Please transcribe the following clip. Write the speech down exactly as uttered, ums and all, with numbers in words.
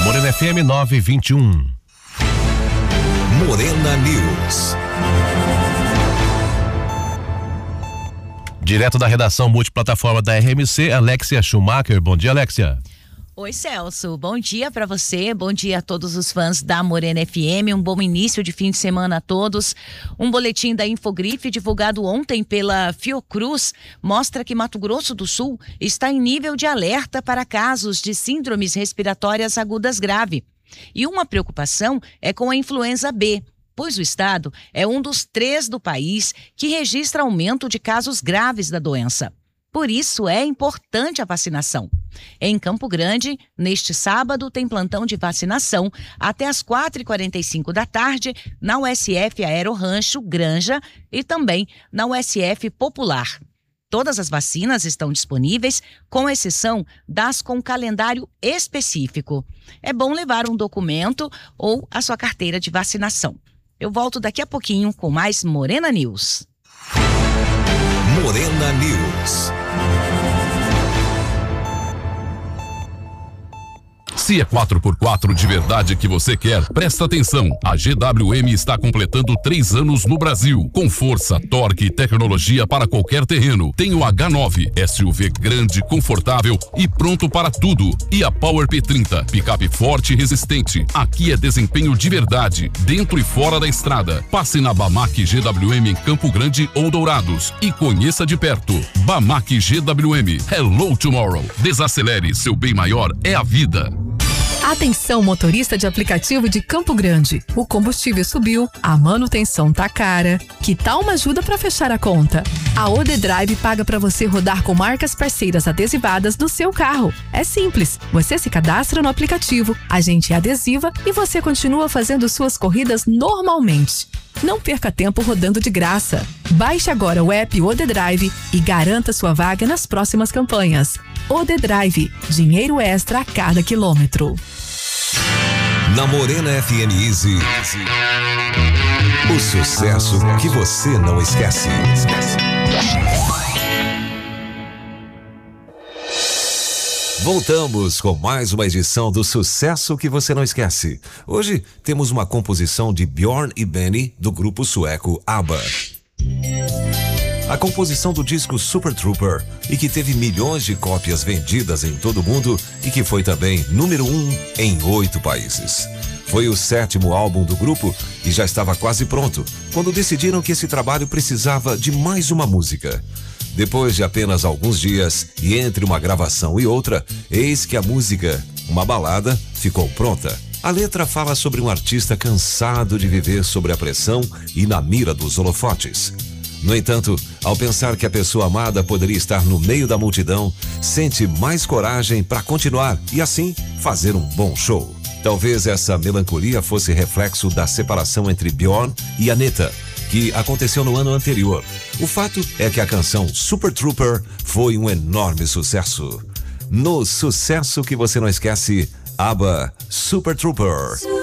Morena F M nove e vinte e um. Morena News. Direto da redação multiplataforma da R M C, Alexia Schumacher. Bom dia, Alexia. Oi, Celso. Bom dia para você, bom dia a todos os fãs da Morena F M, um bom início de fim de semana a todos. Um boletim da Infogrife divulgado ontem pela Fiocruz mostra que Mato Grosso do Sul está em nível de alerta para casos de síndromes respiratórias agudas grave. E uma preocupação é com a influenza B, pois o estado é um dos três do país que registra aumento de casos graves da doença. Por isso é importante a vacinação. Em Campo Grande, neste sábado, tem plantão de vacinação até às quatro e quarenta e cinco da tarde na U S F Aero Rancho Granja e também na U S F Popular. Todas as vacinas estão disponíveis, com exceção das com calendário específico. É bom levar um documento ou a sua carteira de vacinação. Eu volto daqui a pouquinho com mais Morena News. Morena News. Se é quatro por quatro de verdade que você quer, presta atenção. A G W M está completando três anos no Brasil, com força, torque e tecnologia para qualquer terreno. Tem o H nove, S U V grande, confortável e pronto para tudo. E a Power P trinta, picape forte e resistente. Aqui é desempenho de verdade, dentro e fora da estrada. Passe na Bamac G W M em Campo Grande ou Dourados e conheça de perto. Bamac G W M. Hello Tomorrow. Desacelere, seu bem maior é a vida. Atenção, motorista de aplicativo de Campo Grande. O combustível subiu, a manutenção tá cara. Que tal uma ajuda para fechar a conta? A O D Drive paga para você rodar com marcas parceiras adesivadas no seu carro. É simples. Você se cadastra no aplicativo, a gente adesiva e você continua fazendo suas corridas normalmente. Não perca tempo rodando de graça. Baixe agora o app O D Drive e garanta sua vaga nas próximas campanhas. O D Drive, dinheiro extra a cada quilômetro. Na Morena F M Easy, o sucesso que você não esquece. Voltamos com mais uma edição do Sucesso que você não esquece. Hoje temos uma composição de Björn e Benny do grupo sueco ABBA. A composição do disco Super Trooper, e que teve milhões de cópias vendidas em todo o mundo e que foi também número um em oito países. Foi o sétimo álbum do grupo e já estava quase pronto, quando decidiram que esse trabalho precisava de mais uma música. Depois de apenas alguns dias e entre uma gravação e outra, eis que a música, uma balada, ficou pronta. A letra fala sobre um artista cansado de viver sob a pressão e na mira dos holofotes. No entanto, ao pensar que a pessoa amada poderia estar no meio da multidão, sente mais coragem para continuar e assim fazer um bom show. Talvez essa melancolia fosse reflexo da separação entre Björn e Anita, que aconteceu no ano anterior. O fato é que a canção Super Trooper foi um enorme sucesso. No Sucesso que você não esquece, ABBA, Super Trooper.